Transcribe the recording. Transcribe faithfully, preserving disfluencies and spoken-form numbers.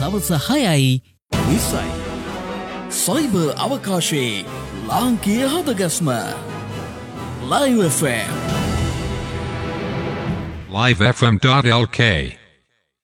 සවස හයයි විස්සයි. සයිබර් අවකාශයේ ලාංකීය හදගස්ම Live F M live f m dot l k